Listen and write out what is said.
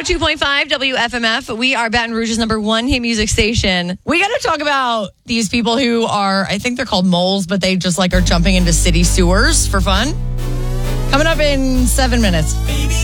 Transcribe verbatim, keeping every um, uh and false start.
two point five W F M F. We are Baton Rouge's number one hit music station. We got to talk about these people who are, I think they're called moles, but they just like are jumping into city sewers for fun. Coming up in seven minutes.